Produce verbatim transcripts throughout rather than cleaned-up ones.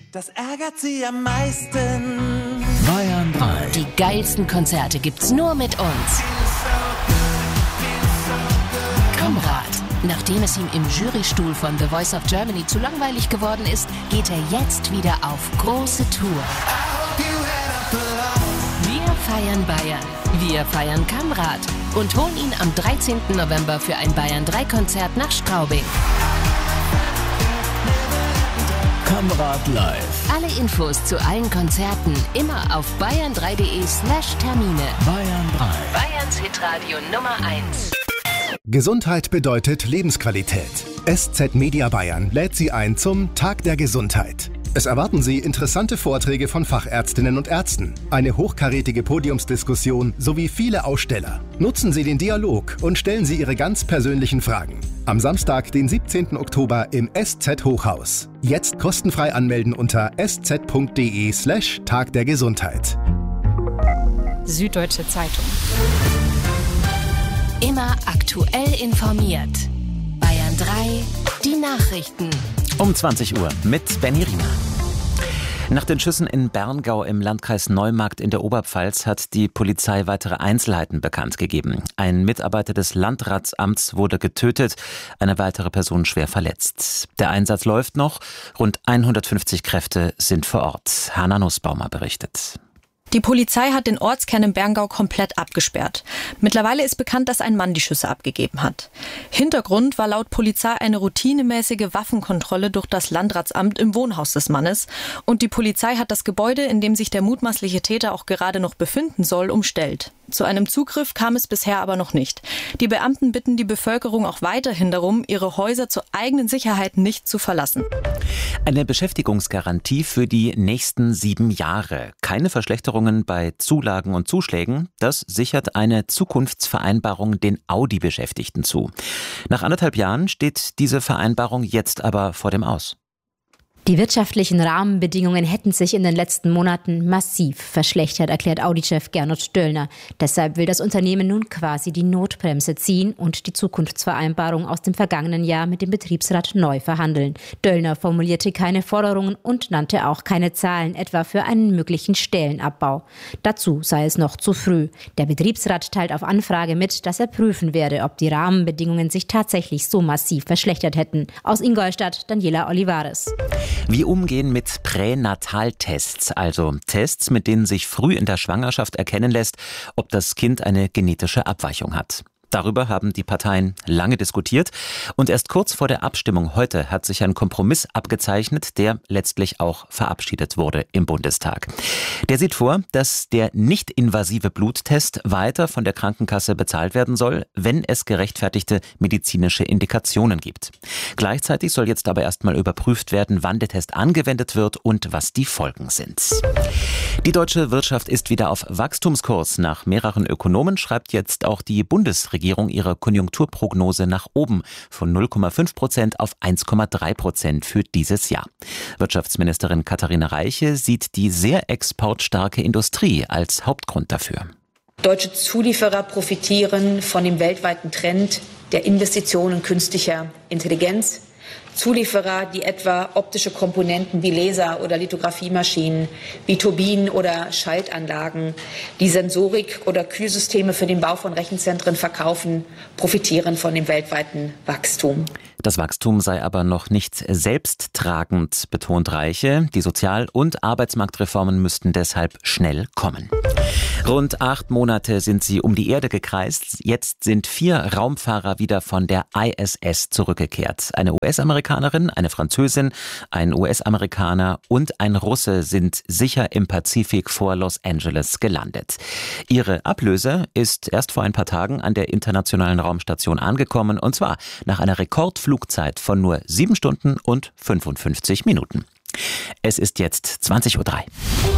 Das ärgert sie am meisten. Bayern drei. Die geilsten Konzerte gibt's nur mit uns. Kamrat. Nachdem es ihm im Jurystuhl von The Voice of Germany zu langweilig geworden ist, geht er jetzt wieder auf große Tour. Wir feiern Bayern. Wir feiern Kamrat und holen ihn am dreizehnten November für ein Bayern drei Konzert nach Straubing. Kamrat live. Alle Infos zu allen Konzerten immer auf bayern drei punkt de slash Termine. Bayern drei. Bayerns Hitradio Nummer eins. Gesundheit bedeutet Lebensqualität. S Z Media Bayern lädt Sie ein zum Tag der Gesundheit. Es erwarten Sie interessante Vorträge von Fachärztinnen und Ärzten, eine hochkarätige Podiumsdiskussion sowie viele Aussteller. Nutzen Sie den Dialog und stellen Sie Ihre ganz persönlichen Fragen. Am Samstag, den siebzehnten Oktober im S Z Hochhaus. Jetzt kostenfrei anmelden unter sz.de slash Tag der Gesundheit. Süddeutsche Zeitung. Immer aktuell informiert. Bayern drei, die Nachrichten. Um zwanzig Uhr mit Benny Riemer. Nach den Schüssen in Berngau im Landkreis Neumarkt in der Oberpfalz hat die Polizei weitere Einzelheiten bekannt gegeben. Ein Mitarbeiter des Landratsamts wurde getötet, eine weitere Person schwer verletzt. Der Einsatz läuft noch, rund hundertfünfzig Kräfte sind vor Ort. Hanna Nussbaumer berichtet. Die Polizei hat den Ortskern in Berngau komplett abgesperrt. Mittlerweile ist bekannt, dass ein Mann die Schüsse abgegeben hat. Hintergrund war laut Polizei eine routinemäßige Waffenkontrolle durch das Landratsamt im Wohnhaus des Mannes. Und die Polizei hat das Gebäude, in dem sich der mutmaßliche Täter auch gerade noch befinden soll, umstellt. Zu einem Zugriff kam es bisher aber noch nicht. Die Beamten bitten die Bevölkerung auch weiterhin darum, ihre Häuser zur eigenen Sicherheit nicht zu verlassen. Eine Beschäftigungsgarantie für die nächsten sieben Jahre. Keine Verschlechterungen bei Zulagen und Zuschlägen. Das sichert eine Zukunftsvereinbarung den Audi-Beschäftigten zu. Nach anderthalb Jahren steht diese Vereinbarung jetzt aber vor dem Aus. Die wirtschaftlichen Rahmenbedingungen hätten sich in den letzten Monaten massiv verschlechtert, erklärt Audi-Chef Gernot Döllner. Deshalb will das Unternehmen nun quasi die Notbremse ziehen und die Zukunftsvereinbarung aus dem vergangenen Jahr mit dem Betriebsrat neu verhandeln. Döllner formulierte keine Forderungen und nannte auch keine Zahlen, etwa für einen möglichen Stellenabbau. Dazu sei es noch zu früh. Der Betriebsrat teilt auf Anfrage mit, dass er prüfen werde, ob die Rahmenbedingungen sich tatsächlich so massiv verschlechtert hätten. Aus Ingolstadt, Daniela Olivares. Wie umgehen mit Pränataltests, also Tests, mit denen sich früh in der Schwangerschaft erkennen lässt, ob das Kind eine genetische Abweichung hat. Darüber haben die Parteien lange diskutiert und erst kurz vor der Abstimmung heute hat sich ein Kompromiss abgezeichnet, der letztlich auch verabschiedet wurde im Bundestag. Der sieht vor, dass der nicht-invasive Bluttest weiter von der Krankenkasse bezahlt werden soll, wenn es gerechtfertigte medizinische Indikationen gibt. Gleichzeitig soll jetzt aber erstmal überprüft werden, wann der Test angewendet wird und was die Folgen sind. Die deutsche Wirtschaft ist wieder auf Wachstumskurs. Nach mehreren Ökonomen schreibt jetzt auch die Bundesregierung Regierung ihre Konjunkturprognose nach oben von null Komma fünf Prozent auf eins Komma drei Prozent für dieses Jahr. Wirtschaftsministerin Katharina Reiche sieht die sehr exportstarke Industrie als Hauptgrund dafür. Deutsche Zulieferer profitieren von dem weltweiten Trend der Investitionen künstlicher Intelligenz. Zulieferer, die etwa optische Komponenten wie Laser- oder Lithografiemaschinen, wie Turbinen oder Schaltanlagen, die Sensorik oder Kühlsysteme für den Bau von Rechenzentren verkaufen, profitieren von dem weltweiten Wachstum. Das Wachstum sei aber noch nicht selbsttragend, betont Reiche. Die Sozial- und Arbeitsmarktreformen müssten deshalb schnell kommen. Rund acht Monate sind sie um die Erde gekreist. Jetzt sind vier Raumfahrer wieder von der I S S zurückgekehrt. Eine U S-Amerikanerin, eine Französin, ein U S-Amerikaner und ein Russe sind sicher im Pazifik vor Los Angeles gelandet. Ihre Ablöse ist erst vor ein paar Tagen an der Internationalen Raumstation angekommen, und zwar nach einer Rekordflugzeit von nur sieben Stunden und fünfundfünfzig Minuten. Es ist jetzt zwanzig Uhr drei.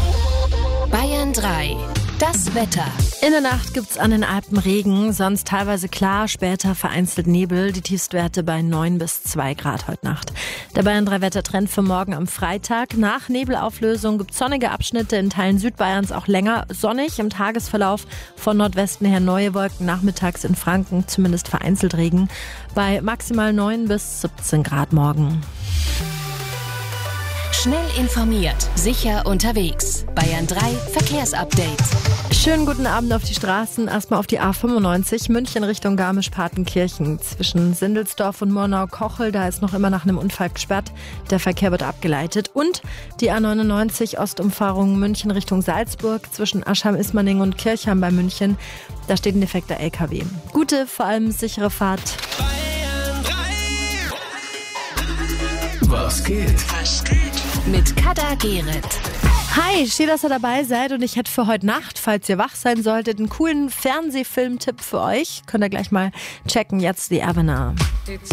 Bayern drei. Das Wetter. In der Nacht gibt's an den Alpen Regen, sonst teilweise klar, später vereinzelt Nebel. Die Tiefstwerte bei neun bis zwei Grad heute Nacht. Der Bayern drei Wettertrend für morgen am Freitag. Nach Nebelauflösung gibt's sonnige Abschnitte, in Teilen Südbayerns auch länger sonnig. Im Tagesverlauf von Nordwesten her neue Wolken, nachmittags in Franken zumindest vereinzelt Regen. Bei maximal neun bis siebzehn Grad morgen. Schnell informiert, sicher unterwegs. Bayern drei Verkehrsupdate. Schönen guten Abend auf die Straßen. Erstmal auf die A fünfundneunzig, München Richtung Garmisch-Partenkirchen. Zwischen Sindelsdorf und Murnau-Kochel, da ist noch immer nach einem Unfall gesperrt. Der Verkehr wird abgeleitet. Und die A neunundneunzig, Ostumfahrung München Richtung Salzburg. Zwischen Aschheim-Ismaning und Kirchheim bei München. Da steht ein defekter L K W. Gute, vor allem sichere Fahrt. Was geht? Was geht? Mit Kader Gerrit. Hi, schön, dass ihr dabei seid und ich hätte für heute Nacht, falls ihr wach sein solltet, einen coolen Fernsehfilm-Tipp für euch. Könnt ihr gleich mal checken, jetzt die Avenue.